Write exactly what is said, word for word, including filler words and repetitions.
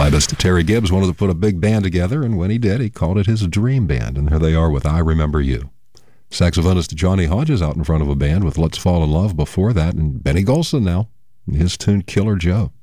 Vibist Terry Gibbs wanted to put a big band together, and when he did, he called it his dream band, and here they are with I Remember You. Saxophonist Johnny Hodges out in front of a band with Let's Fall in Love before that, and Benny Golson now, his tune Killer Joe.